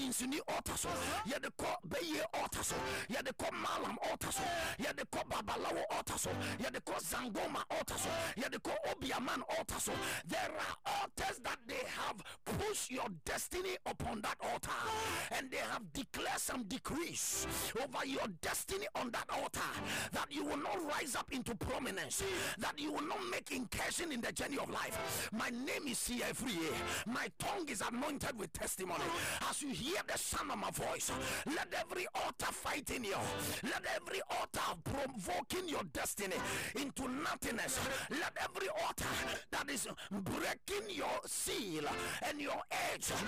Quinsini altar so, yet the call Baye altar so, yet the call Malam altar so, yet the call Babalawo altar so, yet the call Zangoma altar so, yet the call Obiaman altar so. There are altars that they have pushed your destiny upon that altar, and they have declared some decrees over your destiny on that altar, that you will not rise up into prominence, that you will not make incursion in the journey of life. My name is CFRE. My tongue is anointed with testimony. As you hear the sound of my voice, let every altar fighting you, let every altar provoking your destiny into nothingness, let every altar that is breaking your seal and your edge